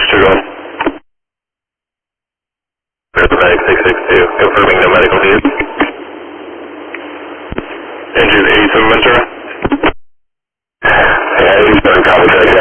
621. Paramedic 662, confirming no medical needs. Engine 87 Ventura. Yeah, 87, copy,